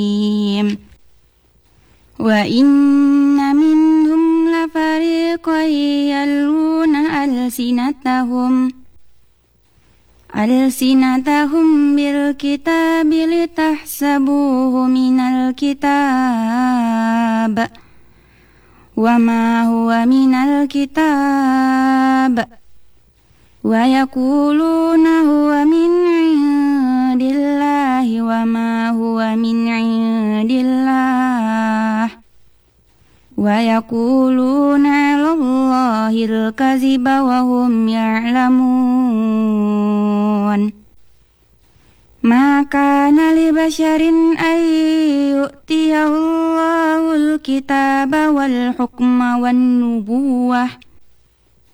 وإن منهم لفريقا يلوون ألسنتهم بالكتاب لتحسبوه من الكتاب وما هو من الكتاب ويقولون هو من عند الله وما هو من عند الله ويقولون على الله الكذب وهم يعلمون ما كان لبشر أن يؤتيه الله الكتاب والحكم والنبوة